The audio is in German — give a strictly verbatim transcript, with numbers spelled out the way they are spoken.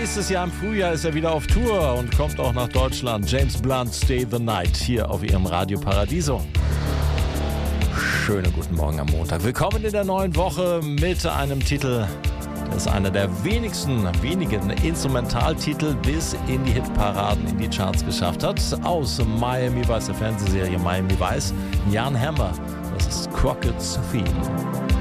Nächstes Jahr im Frühjahr ist er wieder auf Tour und kommt auch nach Deutschland. James Blunt, Stay the Night, hier auf Ihrem Radio Paradiso. Schönen guten Morgen am Montag. Willkommen in der neuen Woche mit einem Titel, der ist einer der wenigsten, wenigen Instrumentaltitel bis in die Hitparaden, in die Charts geschafft hat. Aus Miami Vice, der Fernsehserie Miami Vice. Jan Hammer, das ist Crockett's Theme.